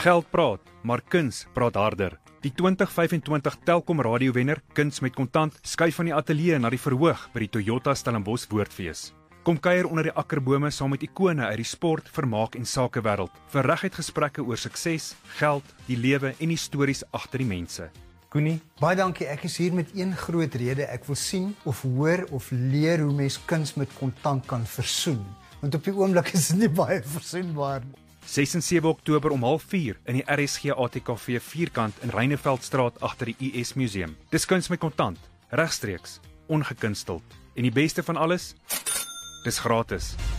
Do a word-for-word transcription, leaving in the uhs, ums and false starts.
Geld praat, maar kuns praat harder. Die twintig vyfentwintig Telkom radiowenner, Kuns met Kontant, skuif van die ateljee na die verhoog by die Toyota Stellenbosch Woordfees. Kom kuier onder die akkerbome saam met ikone uit die sport, vermaak en sakewêreld vir reguit gesprekke oor sukses, geld, die lewe en die stories agter die mense. Koenie, baie dankie. Ek is hier met een groot rede. Ek wil sien of hoor of leer hoe mens kuns met kontant kan versoen. Want op die oomblik is dit nie baie versoenbaar nie. ses en sewe Oktober om half vier in die R S G A T K V vierkant in Reineveldstraat agter die U S Museum. Dis kuns met kontant, regstreeks, ongekunsteld. En die beste van alles, dis gratis.